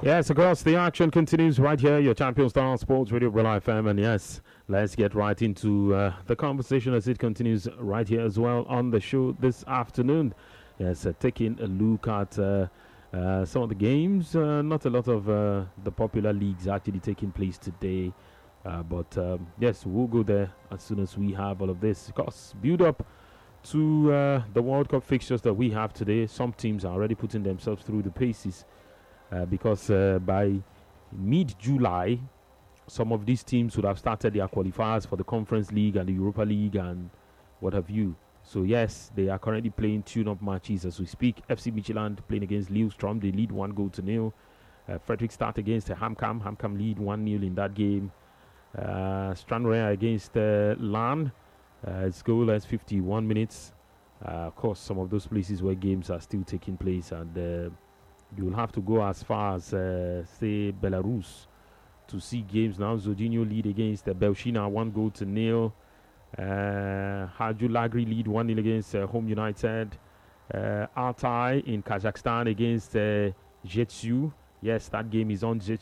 Yes, of course, the action continues right here, your Champion Star Sports Radio Real FM. And yes, let's get right into the conversation as it continues right here as well on the show this afternoon. Yes, taking a look at some of the games. Not a lot of the popular leagues actually taking place today. But yes, we'll go there as soon as we have all of this. Of course, build up to the World Cup fixtures that we have today. Some teams are already putting themselves through the paces. Because by mid-July, some of these teams would have started their qualifiers for the Conference League and the Europa League and what have you. So yes, they are currently playing tune-up matches as we speak. FC Midtjylland playing against Lillestrøm. They lead 1-0. Fredrikstad against HamKam. HamKam lead 1-0 in that game. Stranraer against Larn. It's goalless 51 minutes. Of course, some of those places where games are still taking place, and you will have to go as far as, say, Belarus to see games now. Zorginho lead against Belshina 1-0. Hajduk Lagri lead 1-0 against Home United. Altai in Kazakhstan against Jetsu. Yes, that game is on